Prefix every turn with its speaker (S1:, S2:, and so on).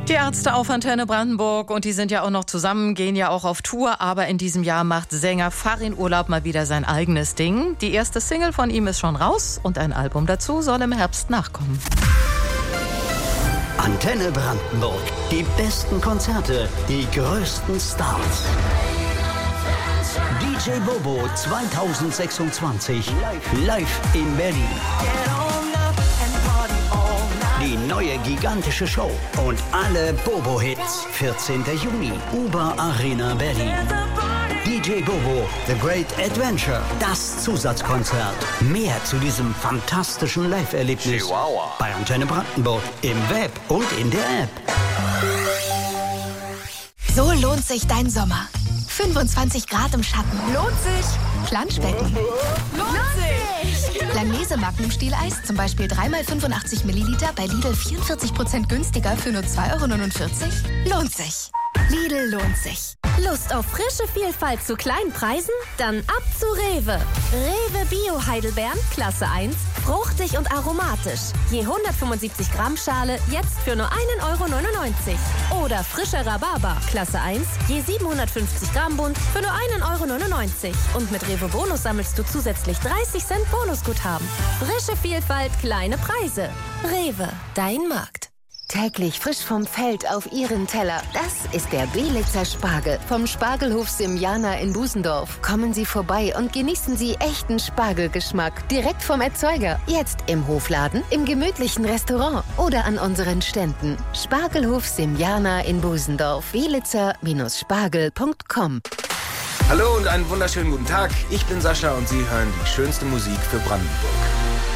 S1: Die Ärzte auf Antenne Brandenburg und die sind ja auch noch zusammen, gehen ja auch auf Tour, aber in diesem Jahr macht Sänger Farin Urlaub mal wieder sein eigenes Ding. Die erste Single von ihm ist schon raus und ein Album dazu soll im Herbst nachkommen.
S2: Antenne Brandenburg, die besten Konzerte, die größten Stars. DJ Bobo 2026, live in Berlin. Die neue gigantische Show und alle Bobo-Hits. 14. Juni, Uber Arena Berlin. DJ Bobo, The Great Adventure, das Zusatzkonzert. Mehr zu diesem fantastischen Live-Erlebnis bei Antenne Brandenburg, im Web und in der App.
S3: So lohnt sich dein Sommer. 25 Grad im Schatten. Lohnt sich. Planschbecken. Lohnt sich. Langnese Magnum-Stieleis, zum Beispiel 3x85 Milliliter bei Lidl 44% günstiger für nur 2,49 €. Lohnt sich. Lidl lohnt sich.
S4: Lust auf frische Vielfalt zu kleinen Preisen? Dann ab zu Rewe. Rewe Bio Heidelbeeren, Klasse 1, fruchtig und aromatisch. Je 175 Gramm Schale, jetzt für nur 1,99 €. Oder frischer Rhabarber, Klasse 1, je 750 Gramm Bund, für nur 1,99 €. Und mit Rewe Bonus sammelst du zusätzlich 30 Cent Bonusguthaben. Frische Vielfalt, kleine Preise. Rewe, dein Markt.
S5: Täglich frisch vom Feld auf Ihren Teller. Das ist der Belitzer Spargel vom Spargelhof Simjana in Busendorf. Kommen Sie vorbei und genießen Sie echten Spargelgeschmack. Direkt vom Erzeuger. Jetzt im Hofladen, im gemütlichen Restaurant oder an unseren Ständen. Spargelhof Simjana in Busendorf. Belitzer-spargel.com.
S6: Hallo und einen wunderschönen guten Tag. Ich bin Sascha und Sie hören die schönste Musik für Brandenburg.